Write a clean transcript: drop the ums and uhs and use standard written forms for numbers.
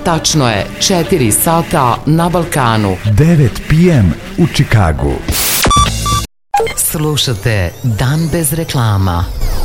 tačno je 4 sata na Balkanu. 9 p.m. u Čikagu. Slušate Dan bez reklama.